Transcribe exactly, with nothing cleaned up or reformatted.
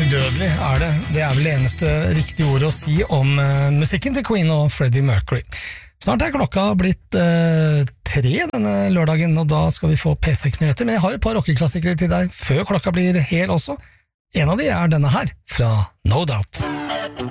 udødelig er det. Det er vel det eneste riktige ordet å si om uh, musikken til Queen og Freddie Mercury. Snart er klokka blitt uh, tre denne lørdagen, og da skal vi få P seks-nyheter. Men jeg har et par rockeklassikere til deg før klokka blir hel også. En av de er denne her, fra No Doubt.